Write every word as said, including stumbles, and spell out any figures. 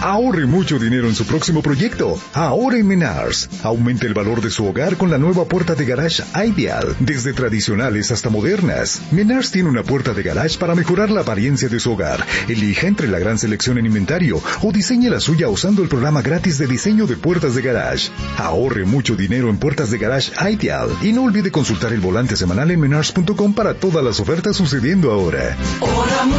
Ahorre mucho dinero en su próximo proyecto. Ahora en Menards. Aumente el valor de su hogar con la nueva puerta de garage Ideal. Desde tradicionales hasta modernas. Menards tiene una puerta de garage para mejorar la apariencia de su hogar. Elija entre la gran selección en inventario o diseñe la suya usando el programa gratis de diseño de puertas de garage. Ahorre mucho dinero en puertas de garage Ideal. Y no olvide consultar el volante semanal en menards punto com para todas las ofertas sucediendo ahora.